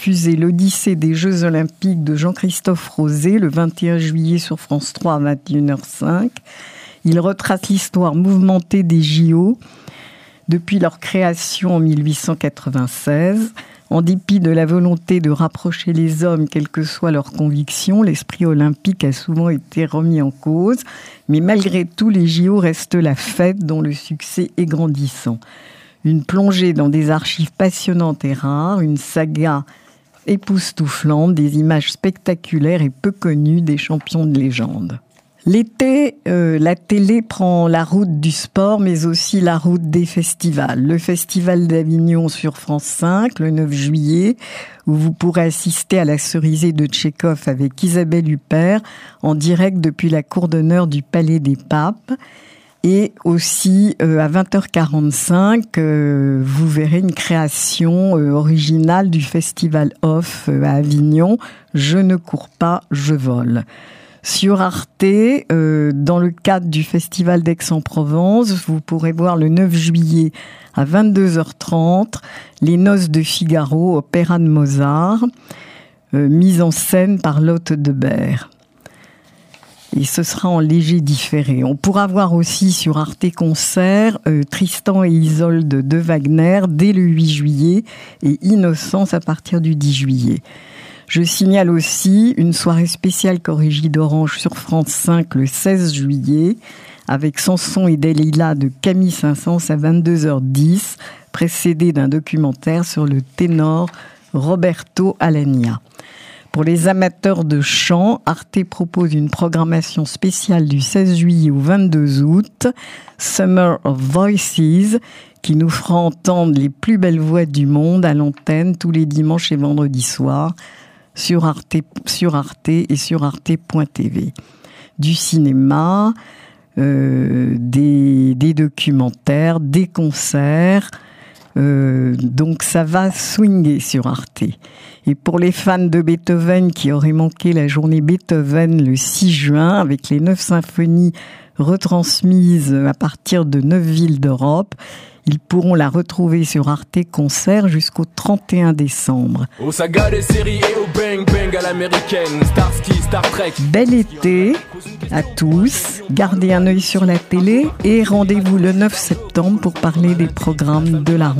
diffusé l'Odyssée des Jeux Olympiques de Jean-Christophe Rosé le 21 juillet sur France 3 à 21h05. Il retrace l'histoire mouvementée des JO depuis leur création en 1896. En dépit de la volonté de rapprocher les hommes, quelles que soient leurs convictions, l'esprit olympique a souvent été remis en cause. Mais malgré tout, les JO restent la fête dont le succès est grandissant. Une plongée dans des archives passionnantes et rares, une saga époustouflante, des images spectaculaires et peu connues des champions de légende. L'été, la télé prend la route du sport, mais aussi la route des festivals. Le Festival d'Avignon sur France 5, le 9 juillet, où vous pourrez assister à la Cerisée de Tchekhov avec Isabelle Huppert, en direct depuis la cour d'honneur du Palais des Papes. Et aussi, à 20h45, vous verrez une création originale du Festival Off à Avignon, Je ne cours pas, je vole. Sur Arte, dans le cadre du Festival d'Aix-en-Provence, vous pourrez voir le 9 juillet à 22h30 Les Noces de Figaro, opéra de Mozart, mise en scène par Lotte Debert. Et ce sera en léger différé. On pourra voir aussi sur Arte Concert Tristan et Isolde de Wagner dès le 8 juillet et Innocence à partir du 10 juillet. Je signale aussi une soirée spéciale Corrégie d'Orange sur France 5 le 16 juillet avec Samson et Dalila de Camille Saint-Saëns à 22h10, précédé d'un documentaire sur le ténor Roberto Alagna. Pour les amateurs de chant, Arte propose une programmation spéciale du 16 juillet au 22 août, Summer of Voices, qui nous fera entendre les plus belles voix du monde à l'antenne tous les dimanches et vendredis soirs, sur Arte et sur arte.tv. Du cinéma, des documentaires, des concerts, donc ça va swinguer sur Arte. Et pour les fans de Beethoven qui auraient manqué la journée Beethoven le 6 juin avec les 9 symphonies retransmises à partir de 9 villes d'Europe, ils pourront la retrouver sur Arte Concert jusqu'au 31 décembre. Aux sagas des séries et au bang bang à l'américaine, Starsky, Star Trek. Bel été à tous, gardez un œil sur la télé et rendez-vous le 9 septembre pour parler des programmes de la